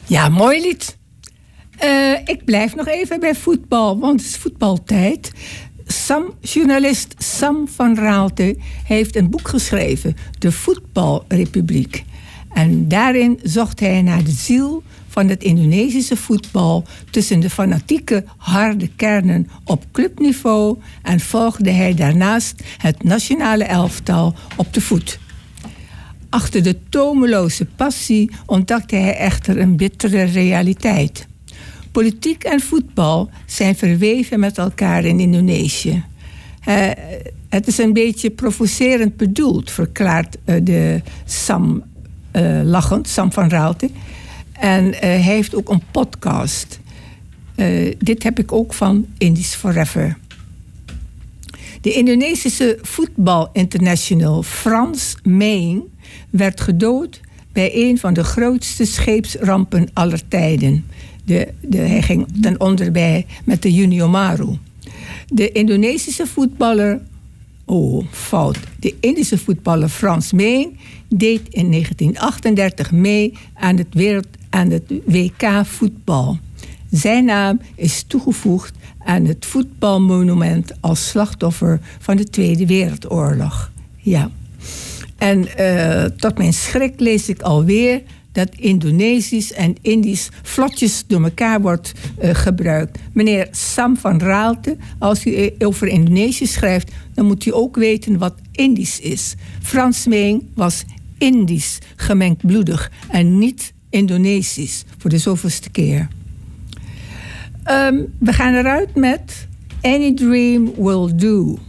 Ja, mooi lied. Ik blijf nog even bij voetbal, want het is voetbaltijd. Journalist Sam van Raalte heeft een boek geschreven, De Voetbalrepubliek. En daarin zocht hij naar de ziel van het Indonesische voetbal tussen de fanatieke harde kernen op clubniveau en volgde hij daarnaast het nationale elftal op de voet. Achter de tomeloze passie ontdekte hij echter een bittere realiteit. Politiek en voetbal zijn verweven met elkaar in Indonesië. Het is een beetje provocerend bedoeld, verklaart de Sam lachend, Sam van Raalte. En hij heeft ook een podcast. Dit heb ik ook van Indies Forever. De Indonesische voetbalinternational Frans Meen werd gedood bij een van de grootste scheepsrampen aller tijden. Hij ging ten onder bij met de Juniomaru. De Indonesische voetballer... De Indische voetballer Frans Meen deed in 1938 mee aan het WK voetbal. Zijn naam is toegevoegd aan het voetbalmonument als slachtoffer van de Tweede Wereldoorlog. Ja. En tot mijn schrik lees ik alweer dat Indonesisch en Indisch vlotjes door elkaar wordt gebruikt. Meneer Sam van Raalte, als u over Indonesië schrijft, dan moet u ook weten wat Indisch is. Frans Meen was Indisch, gemengdbloedig en niet Indonesisch, voor de zoveelste keer. We gaan eruit met Any Dream Will Do.